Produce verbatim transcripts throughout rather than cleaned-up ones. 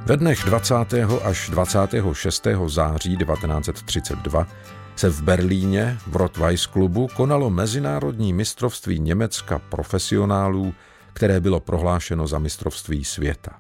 Ve dnech dvacátého až dvacátého šestého září devatenáct set třicet dva se v Berlíně v Rot-Weiss klubu konalo mezinárodní mistrovství Německa profesionálů, které bylo prohlášeno za mistrovství světa.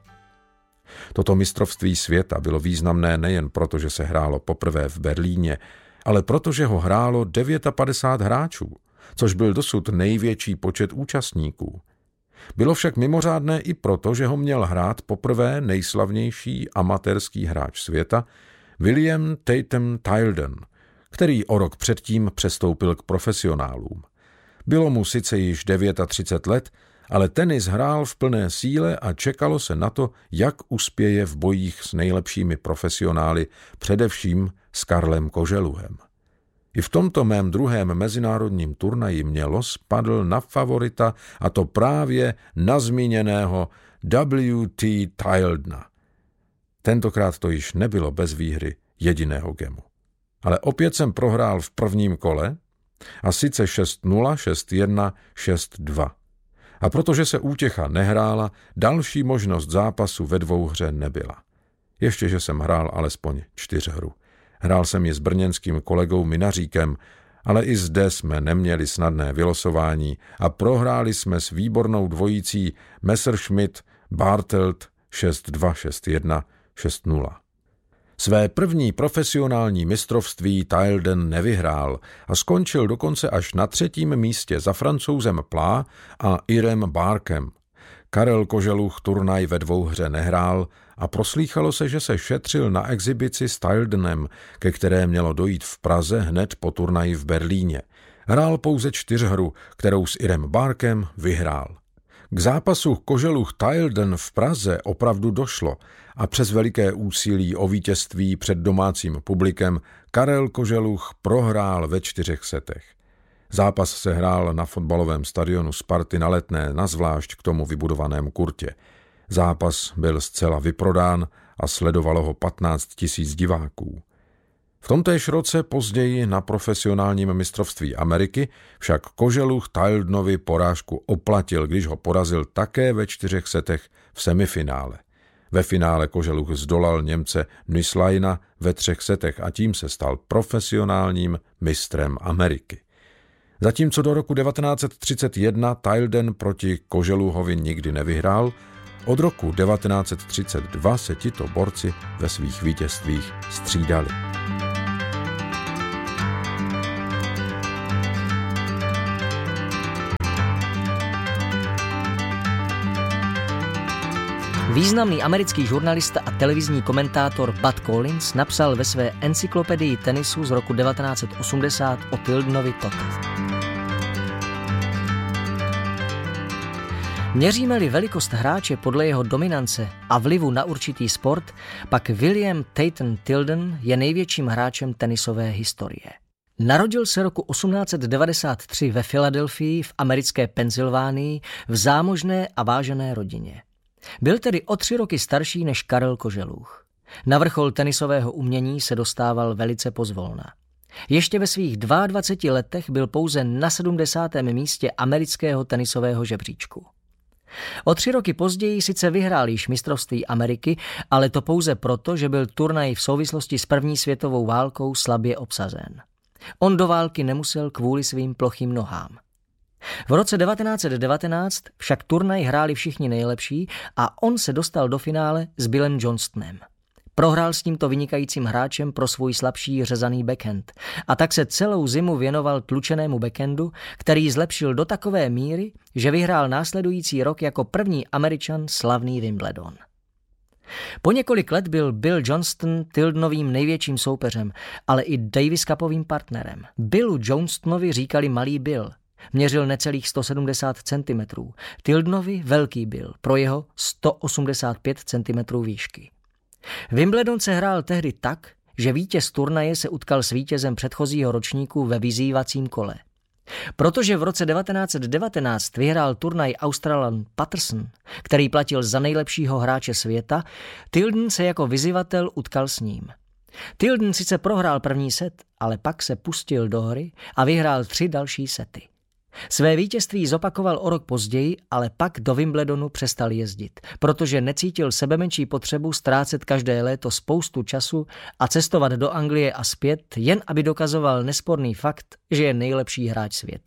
Toto mistrovství světa bylo významné nejen proto, že se hrálo poprvé v Berlíně, ale protože ho hrálo padesát devět hráčů, což byl dosud největší počet účastníků. Bylo však mimořádné i proto, že ho měl hrát poprvé nejslavnější amatérský hráč světa William Tatum Tilden, který o rok předtím přestoupil k profesionálům. Bylo mu sice již třicet devět let, ale tenis hrál v plné síle a čekalo se na to, jak uspěje v bojích s nejlepšími profesionály, především s Karlem Koželuhem. I v tomto mém druhém mezinárodním turnaji mě los padl na favorita, a to právě na zmíněného W T Tildena. Tentokrát to již nebylo bez výhry jediného gemu. Ale opět jsem prohrál v prvním kole, a sice šest nula, šest jedna, šest dva. A protože se útěcha nehrála, další možnost zápasu ve dvouhře nebyla. Ještě, že jsem hrál alespoň čtyřhru. Hrál jsem ji s brněnským kolegou Minaříkem, ale i zde jsme neměli snadné vylosování a prohráli jsme s výbornou dvojicí Messerschmitt-Bartelt šest dva, šest jedna, šest nula. Své první profesionální mistrovství Tilden nevyhrál a skončil dokonce až na třetím místě za Francouzem Plá a Irem Barkem. Karel Koželuch turnaj ve dvouhře nehrál a proslýchalo se, že se šetřil na exibici s Tildenem, ke které mělo dojít v Praze hned po turnaji v Berlíně. Hrál pouze čtyřhru, kterou s Irem Barkem vyhrál. K zápasu Koželuch-Tilden v Praze opravdu došlo a přes veliké úsilí o vítězství před domácím publikem Karel Koželuch prohrál ve čtyřech setech. Zápas se hrál na fotbalovém stadionu Sparty na Letné, nazvlášť k tomu vybudovaném kurtě. Zápas byl zcela vyprodán a sledovalo ho patnáct tisíc diváků. V tomtéž roce později na profesionálním mistrovství Ameriky však Koželuch Tildenovi porážku oplatil, když ho porazil také ve čtyřech setech v semifinále. Ve finále Koželuch zdolal Němce Nüßleina ve třech setech a tím se stal profesionálním mistrem Ameriky. Zatímco do roku devatenáct set třicet jedna Tilden proti Koželuhovi nikdy nevyhrál, od roku devatenáct set třicet dva se tito borci ve svých vítězstvích střídali. Významný americký žurnalista a televizní komentátor Bud Collins napsal ve své encyklopedii tenisu z roku devatenáct set osmdesát o Tildenovi toto. Měříme-li velikost hráče podle jeho dominance a vlivu na určitý sport, pak William Tatum Tilden je největším hráčem tenisové historie. Narodil se roku osmnáct set devadesát tři ve Filadelfii v americké Pensylvánii v zámožné a vážené rodině. Byl tedy o tři roky starší než Karel Koželuch. Na vrchol tenisového umění se dostával velice pozvolna. Ještě ve svých dvaceti dvou letech byl pouze na sedmdesátém místě amerického tenisového žebříčku. O tři roky později sice vyhrál již mistrovství Ameriky, ale to pouze proto, že byl turnaj v souvislosti s první světovou válkou slabě obsazen. On do války nemusel kvůli svým plochým nohám. V roce devatenáct set devatenáct však turnaj hráli všichni nejlepší a on se dostal do finále s Billem Johnstonem. Prohrál s tímto vynikajícím hráčem pro svůj slabší řezaný backhand a tak se celou zimu věnoval tlučenému backhandu, který zlepšil do takové míry, že vyhrál následující rok jako první Američan slavný Wimbledon. Po několik let byl Bill Johnston Tildenovým největším soupeřem, ale i Davis Cupovým partnerem. Billu Johnstonovi říkali Malý Bill. Měřil necelých sto sedmdesát centimetrů. Tildenovi Velký Bill pro jeho sto osmdesát pět centimetrů výšky. Wimbledon se hrál tehdy tak, že vítěz turnaje se utkal s vítězem předchozího ročníku ve vyzývacím kole. Protože v roce devatenáct set devatenáct vyhrál turnaj Australan Patterson, který platil za nejlepšího hráče světa, Tilden se jako vyzývatel utkal s ním. Tilden sice prohrál první set, ale pak se pustil do hry a vyhrál tři další sety. Své vítězství zopakoval o rok později, ale pak do Wimbledonu přestal jezdit, protože necítil sebemenší potřebu ztrácet každé léto spoustu času a cestovat do Anglie a zpět, jen aby dokazoval nesporný fakt, že je nejlepší hráč světa.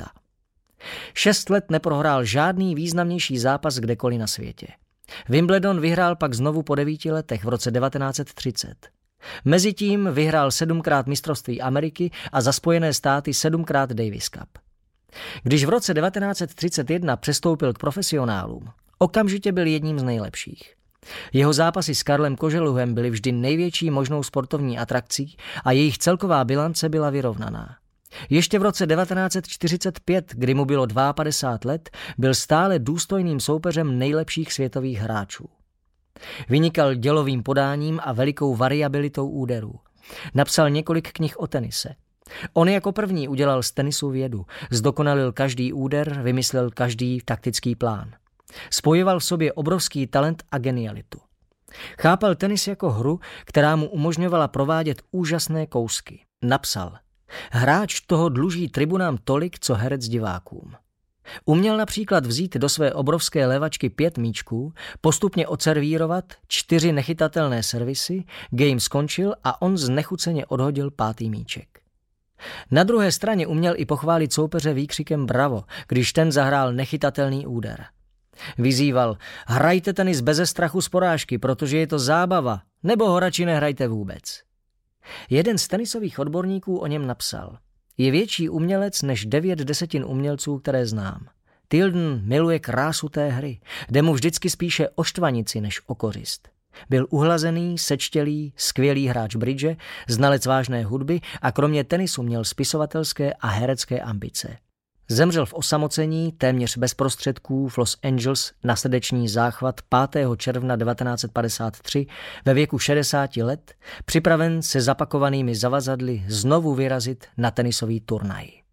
Šest let neprohrál žádný významnější zápas kdekoliv na světě. Wimbledon vyhrál pak znovu po devíti letech v roce devatenáct set třicet. Mezitím vyhrál sedmkrát mistrovství Ameriky a za Spojené státy sedmkrát Davis Cup. Když v roce devatenáct set třicet jedna přestoupil k profesionálům, okamžitě byl jedním z nejlepších. Jeho zápasy s Karlem Koželuhem byly vždy největší možnou sportovní atrakcí a jejich celková bilance byla vyrovnaná. Ještě v roce devatenáct set čtyřicet pět, kdy mu bylo padesát dva let, byl stále důstojným soupeřem nejlepších světových hráčů. Vynikal dělovým podáním a velikou variabilitou úderů. Napsal několik knih o tenise. On jako první udělal z tenisu vědu, zdokonalil každý úder, vymyslel každý taktický plán. Spojoval v sobě obrovský talent a genialitu. Chápal tenis jako hru, která mu umožňovala provádět úžasné kousky. Napsal: hráč toho dluží tribunám tolik, co herec divákům. Uměl například vzít do své obrovské levačky pět míčků, postupně odservírovat čtyři nechytatelné servisy, game skončil a on znechuceně odhodil pátý míček. Na druhé straně uměl i pochválit soupeře výkřikem bravo, když ten zahrál nechytatelný úder. Vyzýval: hrajte tenis beze strachu z porážky, protože je to zábava, nebo ho radši nehrajte vůbec. Jeden z tenisových odborníků o něm napsal: je větší umělec než devět desetin umělců, které znám. Tilden miluje krásu té hry, jde mu vždycky spíše o štvanici než o kořist. Byl uhlazený, sečtělý, skvělý hráč bridge, znalec vážné hudby a kromě tenisu měl spisovatelské a herecké ambice. Zemřel v osamocení, téměř bez prostředků, v Los Angeles na srdeční záchvat pátého června devatenáct set padesát tři ve věku šedesáti let, připraven se zapakovanými zavazadly znovu vyrazit na tenisový turnaj.